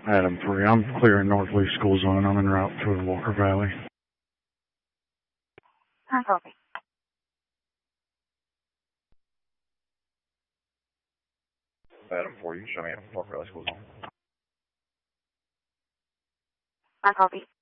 Adam 3, I'm clearing Northleaf School Zone. I'm en route through the Walker Valley. Copy. Adam 4, you can show me Walker Valley School Zone. Copy.